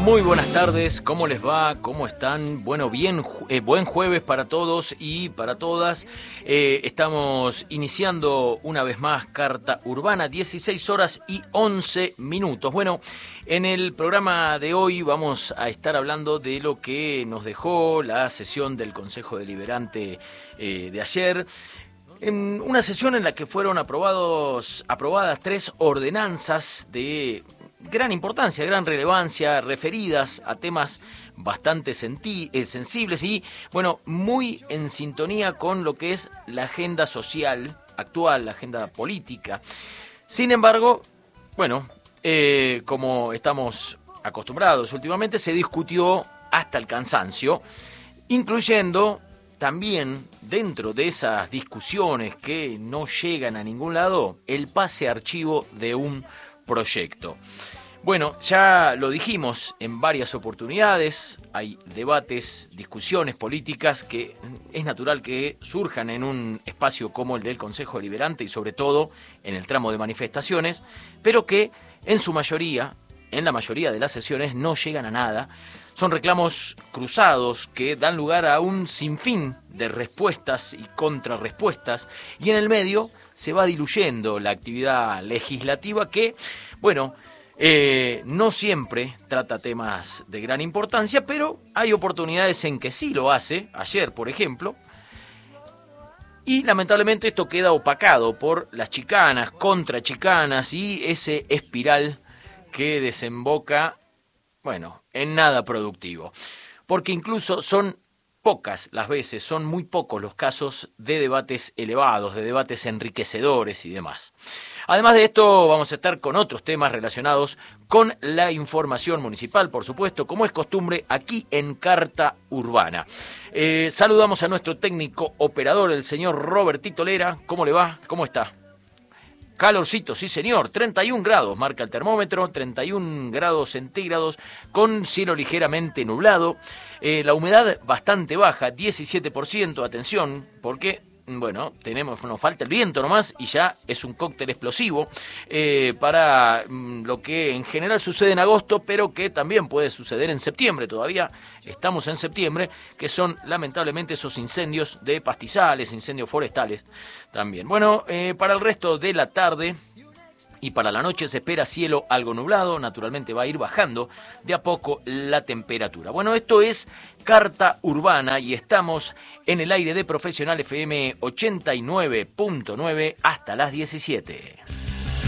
Muy buenas tardes, ¿cómo les va? ¿Cómo están? Bueno, buen jueves para todos y para todas. Estamos iniciando una vez más Carta Urbana, 16 horas y 11 minutos. Bueno, en el programa de hoy vamos a estar hablando de lo que nos dejó la sesión del Consejo Deliberante de ayer. En una sesión en la que fueron aprobadas 3 ordenanzas de gran importancia, gran relevancia, referidas a temas bastante sensibles y, bueno, muy en sintonía con lo que es la agenda social actual, la agenda política. Sin embargo, bueno, como estamos acostumbrados últimamente, se discutió hasta el cansancio, incluyendo también, dentro de esas discusiones que no llegan a ningún lado, el pase a archivo de un proyecto. Bueno, ya lo dijimos en varias oportunidades, hay debates, discusiones políticas que es natural que surjan en un espacio como el del Consejo Deliberante y sobre todo en el tramo de manifestaciones, pero que en su mayoría, en la mayoría de las sesiones, no llegan a nada. Son reclamos cruzados que dan lugar a un sinfín de respuestas y contrarrespuestas y en el medio se va diluyendo la actividad legislativa que, bueno, no siempre trata temas de gran importancia, pero hay oportunidades en que sí lo hace, ayer por ejemplo, y lamentablemente esto queda opacado por las chicanas, contrachicanas y ese espiral que desemboca, bueno, en nada productivo, porque incluso son pocas las veces, son muy pocos los casos de debates elevados, de debates enriquecedores y demás. Además de esto, vamos a estar con otros temas relacionados con la información municipal, por supuesto, como es costumbre aquí en Carta Urbana. Saludamos a nuestro técnico operador, el señor Robertito Lera. ¿Cómo le va? ¿Cómo está? Calorcito, sí señor, 31 grados marca el termómetro, 31 grados centígrados con cielo ligeramente nublado, la humedad bastante baja, 17%, atención, porque, bueno, nos falta el viento nomás y ya es un cóctel explosivo para lo que en general sucede en agosto, pero que también puede suceder en septiembre, todavía estamos en septiembre, que son lamentablemente esos incendios de pastizales, incendios forestales también. Bueno, para el resto de la tarde y para la noche se espera cielo algo nublado, naturalmente va a ir bajando de a poco la temperatura. Bueno, esto es Carta Urbana y estamos en el aire de Profesional FM 89.9 hasta las 17.